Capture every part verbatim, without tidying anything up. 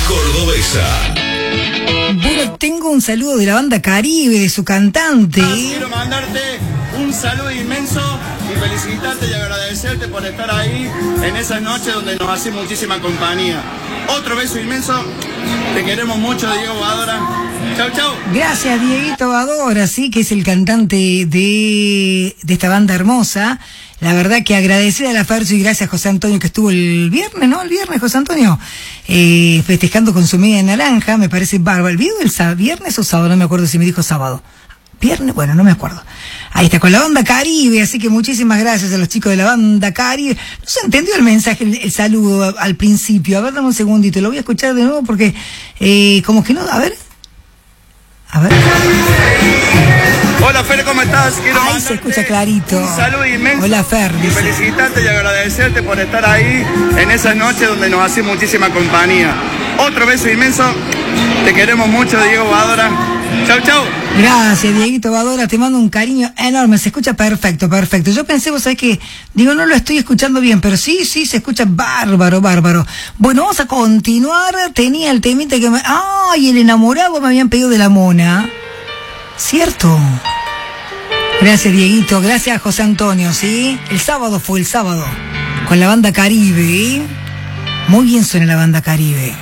cordobesa. Bueno, tengo un saludo de la banda Caribe, de su cantante. Ah, quiero mandarte un saludo inmenso y felicitarte y agradecerte por estar ahí en esas noches donde nos hace muchísima compañía. Otro beso inmenso, te queremos mucho, Diego Badora. Chau, chau. Gracias, Dieguito Badora, sí, que es el cantante de, de esta banda hermosa. La verdad que agradecer a la Fercio y gracias a José Antonio que estuvo el viernes, ¿no? El viernes, José Antonio, eh, festejando con su media naranja, me parece bárbaro. ¿El video del sábado, viernes o sábado? No me acuerdo si me dijo sábado. ¿Viernes? Bueno, no me acuerdo. Ahí está, con la banda Caribe, así que muchísimas gracias a los chicos de la banda Caribe. No se entendió el mensaje, el, el saludo al principio. A ver, dame un segundito, lo voy a escuchar de nuevo porque, eh, como que no, a ver. A ver. Hola Fer, ¿cómo estás? Quiero Ahí se escucha clarito. Un saludo inmenso. Hola Fer. Y felicitarte y agradecerte por estar ahí en esa noche donde nos hace muchísima compañía. Otro beso inmenso. Te queremos mucho, Diego Badora. Chau, chau. Gracias, Dieguito Badora, te mando un cariño enorme, se escucha perfecto, perfecto. Yo pensé, vos sabés que, digo, no lo estoy escuchando bien, pero sí, sí, se escucha bárbaro, bárbaro. Bueno, vamos a continuar, tenía el temita que me... ¡Ay, el enamorado me habían pedido de la mona! ¿Cierto? Gracias, Dieguito, gracias a José Antonio, ¿sí? El sábado fue el sábado, con la banda Caribe, ¿eh? Muy bien suena la banda Caribe.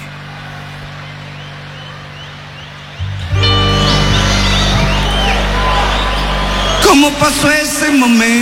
¿Cómo pasó ese momento?